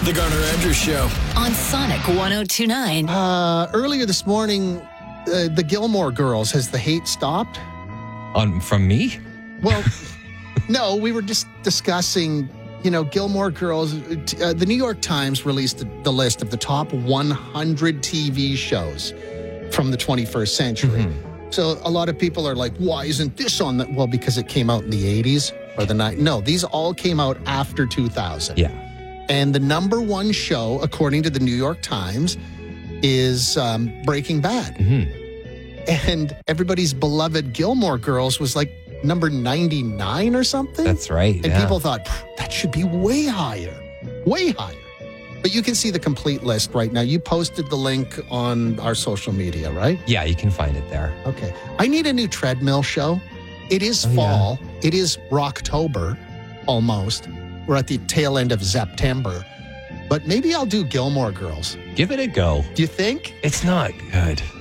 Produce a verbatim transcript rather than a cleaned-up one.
The Garner Andrews Show. On Sonic one oh two point nine. Uh, earlier this morning, uh, the Gilmore Girls, has the hate stopped? On from me? Well, no, we were just discussing, you know, Gilmore Girls. Uh, the New York Times released the, the list of the top one hundred T V shows from the twenty-first century. Mm-hmm. So a lot of people are like, why isn't this on the... Well, because it came out in the eighties or the nineties. No, these all came out after two thousand. Yeah. And the number one show, according to the New York Times, is um, Breaking Bad. Mm-hmm. And everybody's beloved Gilmore Girls was like number ninety-nine or something. That's right. And yeah. people thought, that should be way higher, way higher. But you can see the complete list right now. You posted the link on our social media, right? Yeah, you can find it there. Okay. I need a new treadmill show. It is Oh, fall. Yeah. It is Rocktober, almost. We're at the tail end of September. But maybe I'll do Gilmore Girls. Give it a go. Do you think? It's not good.